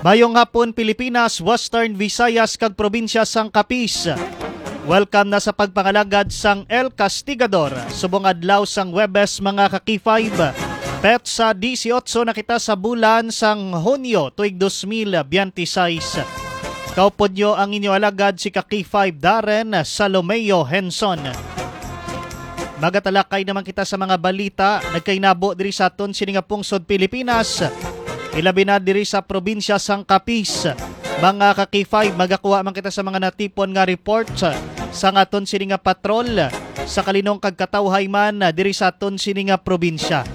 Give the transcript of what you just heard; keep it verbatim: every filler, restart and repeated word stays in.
Mayong hapon Pilipinas, Western Visayas kag probinsya sang Capiz. Welcome na sa pagpangalagad sang El Castigador. Subong adlaw sang Webes mga ka-K five. Pet sa eighteen na kita sa bulan sang Hunyo tuig two thousand twenty-six. Kaupod nyo ang inyo alagad si ka-K five Darren Salomeo Henson. Magatalakay naman kita sa mga balita nagkainabo diri sa aton sining nga pungsod Pilipinas. Ilabi na diri sa probinsya sang Capiz. Mga ka-K five, magakuha man kita sa mga natipon nga report sa aton sining nga patrol sa kalinong kagkatawhay man diri sa aton sining nga probinsya.